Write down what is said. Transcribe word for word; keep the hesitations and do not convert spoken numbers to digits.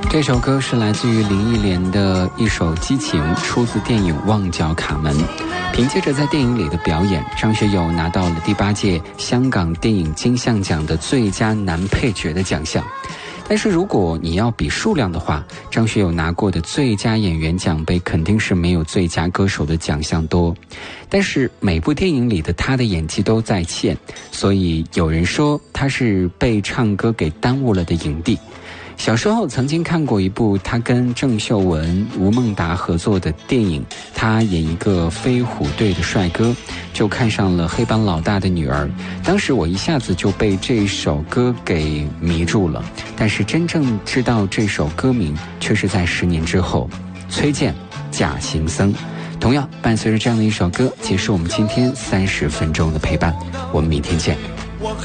这首歌是来自于林忆莲的一首《激情》，出自电影《旺角卡门》。凭借着在电影里的表演，张学友拿到了第八届香港电影金像奖的最佳男配角的奖项。但是如果你要比数量的话，张学友拿过的最佳演员奖杯肯定是没有最佳歌手的奖项多。但是每部电影里的他的演技都在线，所以有人说他是被唱歌给耽误了的影帝。小时候曾经看过一部他跟郑秀文、吴孟达合作的电影，他演一个飞虎队的帅哥，就看上了黑帮老大的女儿。当时我一下子就被这首歌给迷住了，但是真正知道这首歌名却是在十年之后。崔健《假行僧》，同样伴随着这样的一首歌结束我们今天三十分钟的陪伴，我们明天见。